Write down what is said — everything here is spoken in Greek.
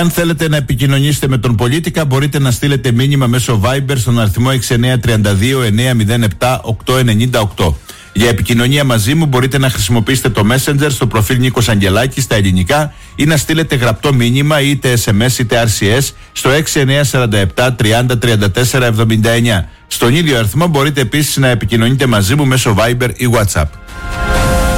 Εάν θέλετε να επικοινωνήσετε με τον Πολίτικα, μπορείτε να στείλετε μήνυμα μέσω Viber στον αριθμό 6932-907-898. Για επικοινωνία μαζί μου μπορείτε να χρησιμοποιήσετε το Messenger στο προφίλ Νίκος Αγγελάκης στα ελληνικά ή να στείλετε γραπτό μήνυμα είτε SMS είτε RCS στο 6947 30 34 79. Στον ίδιο αριθμό μπορείτε επίσης να επικοινωνείτε μαζί μου μέσω Viber ή WhatsApp.